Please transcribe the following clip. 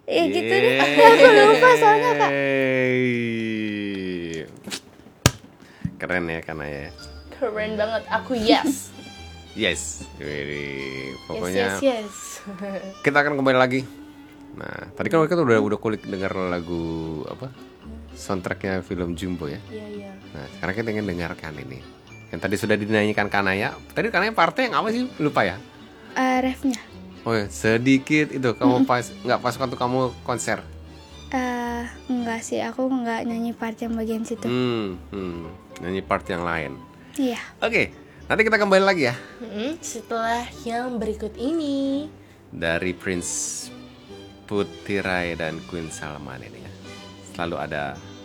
Ya gitu deh. Aku lupa soalnya Kak. Keren ya Kanaya. Keren banget. Aku yes. Yes. Pokoknya Yes. kita akan kembali lagi. Nah, tadi kan kita udah kulik dengar lagu apa? Soundtracknya film Jumbo ya. Iya. Nah, sekarang kita ingin dengarkan ini. Yang tadi sudah dinyanyikan Kanaya. Tadi Kanaya partnya yang apa sih? Lupa ya? Refnya. Oh ya, sedikit itu kamu pas nggak pas waktu kamu konser. Enggak sih, aku enggak nyanyi part yang bagian situ. Nyanyi part yang lain. Iya. Oke, nanti kita kembali lagi ya. Setelah yang berikut ini. Dari Prince Putih Rai dan Queen Salman ini ya. Selalu ada